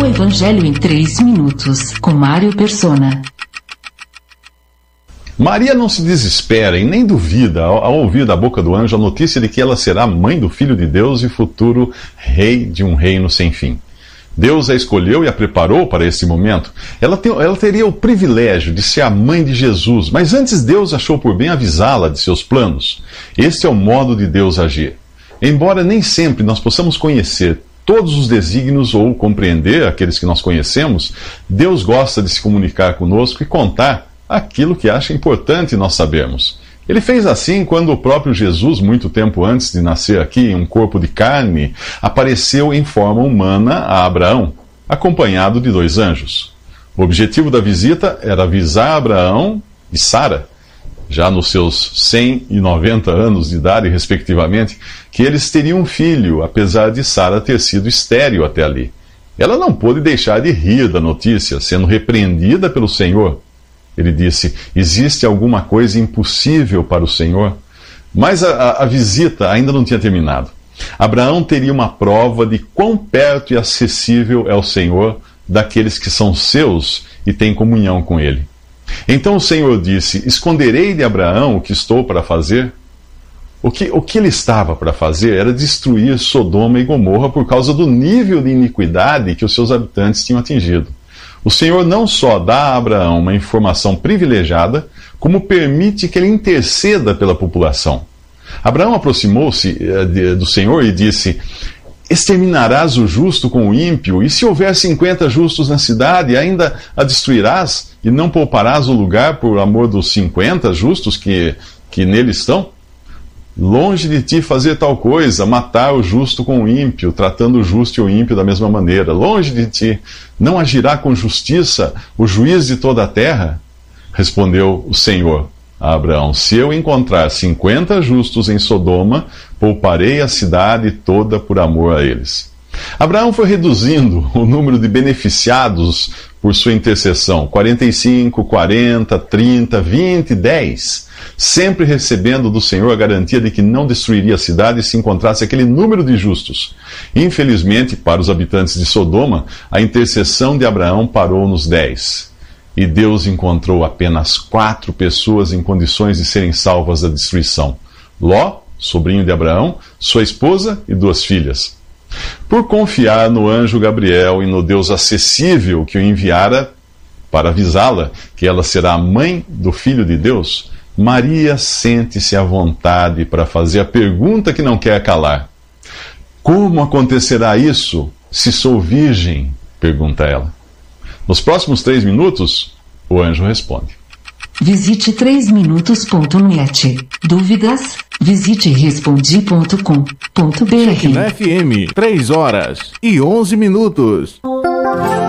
Evangelho em 3 minutos, com Mário Persona. Maria não se desespera e nem duvida ao ouvir da boca do anjo a notícia de que ela será mãe do Filho de Deus e futuro rei de um reino sem fim. Deus a escolheu e a preparou para esse momento. Ela teria o privilégio de ser a mãe de Jesus, mas antes Deus achou por bem avisá-la de seus planos. Este é o modo de Deus agir. Embora nem sempre nós possamos conhecer todos os desígnios ou compreender aqueles que nós conhecemos, Deus gosta de se comunicar conosco e contar aquilo que acha importante nós sabermos. Ele fez assim quando o próprio Jesus, muito tempo antes de nascer aqui, em um corpo de carne, apareceu em forma humana a Abraão, acompanhado de 2 anjos. O objetivo da visita era avisar Abraão e Sara, já nos seus 100 e 90 anos de idade, respectivamente, que eles teriam um filho, apesar de Sara ter sido estéril até ali. Ela não pôde deixar de rir da notícia, sendo repreendida pelo Senhor. Ele disse: existe alguma coisa impossível para o Senhor? Mas a visita ainda não tinha terminado. Abraão teria uma prova de quão perto e acessível é o Senhor daqueles que são seus e têm comunhão com Ele. Então o Senhor disse: esconderei de Abraão o que estou para fazer? O que ele estava para fazer era destruir Sodoma e Gomorra por causa do nível de iniquidade que os seus habitantes tinham atingido. O Senhor não só dá a Abraão uma informação privilegiada, como permite que ele interceda pela população. Abraão aproximou-se do Senhor e disse: exterminarás o justo com o ímpio? E se houver 50 justos na cidade, ainda a destruirás? E não pouparás o lugar por amor dos 50 justos que nele estão? Longe de ti fazer tal coisa, matar o justo com o ímpio, tratando o justo e o ímpio da mesma maneira. Longe de ti, não agirá com justiça o juiz de toda a terra? Respondeu o Senhor a Abraão: se eu encontrar 50 justos em Sodoma, pouparei a cidade toda por amor a eles. Abraão foi reduzindo o número de beneficiados por sua intercessão: 45, 40, 30, 20, 10. Sempre recebendo do Senhor a garantia de que não destruiria a cidade se encontrasse aquele número de justos. Infelizmente, para os habitantes de Sodoma, a intercessão de Abraão parou nos 10. E Deus encontrou apenas 4 pessoas em condições de serem salvas da destruição: Ló, sobrinho de Abraão, sua esposa e 2 filhas. Por confiar no anjo Gabriel e no Deus acessível que o enviara para avisá-la que ela será a mãe do Filho de Deus, Maria sente-se à vontade para fazer a pergunta que não quer calar. Como acontecerá isso se sou virgem? Pergunta ela. Nos próximos 3 minutos, o anjo responde. Visite 3minutos.net. Dúvidas? Visite respondi.com.br. Na FM, 3 horas e 11 minutos.